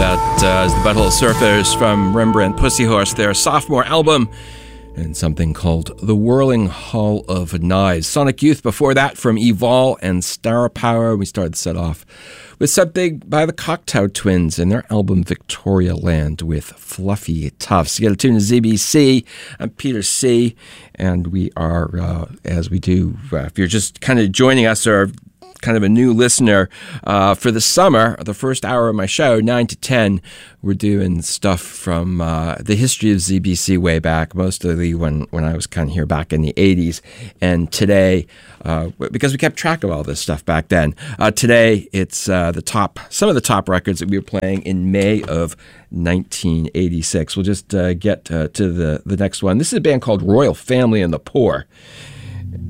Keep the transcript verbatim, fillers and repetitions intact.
That uh, is the Butthole Surfers from Rembrandt Pussyhorse, their sophomore album, and something called The Whirling Hall of Knives. Sonic Youth before that from Evol and Star Power. We started the set off with something by the Cocteau Twins and their album Victoria Land with Fluffy Tufts. You got to tune to Z B C. I'm Peter C. And we are, uh, as we do, uh, if you're just kind of joining us or kind of a new listener, uh, for the summer, the first hour of my show, nine to ten, we're doing stuff from uh, the history of Z B C way back, mostly when, when I was kind of here back in the eighties. And today, uh, because we kept track of all this stuff back then, uh, today it's uh, the top, some of the top records that we were playing in May of nineteen eighty-six. We'll just uh, get uh, to the, the next one. This is a band called Royal Family and the Poor.